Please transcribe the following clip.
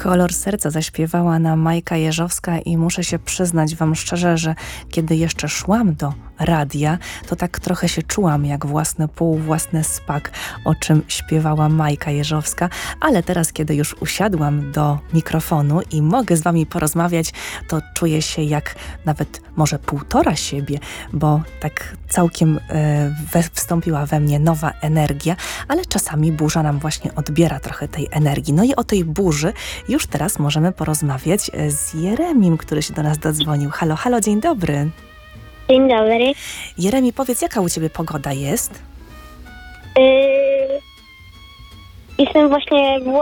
Kolor serca zaśpiewała nam Majka Jeżowska i muszę się przyznać wam szczerze, że kiedy jeszcze szłam do radia, to tak trochę się czułam jak własny pół, własny spak, o czym śpiewała Majka Jeżowska, ale teraz, kiedy już usiadłam do mikrofonu i mogę z wami porozmawiać, to czuję się jak nawet może półtora siebie, bo tak całkiem wstąpiła we mnie nowa energia, ale czasami burza nam właśnie odbiera trochę tej energii. No i o tej burzy już teraz możemy porozmawiać z Jeremim, który się do nas dodzwonił. Halo, halo, dzień dobry. Dzień dobry. Jeremi, powiedz, jaka u ciebie pogoda jest? Jestem właśnie w